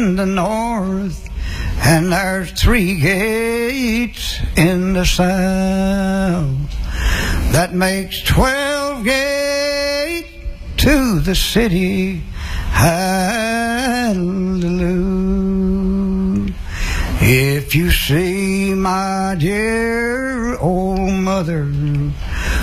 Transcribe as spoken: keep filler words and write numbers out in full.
in the north, and there's three gates in the south. That makes twelve gates to the city. Hallelujah. If you see my dear old mother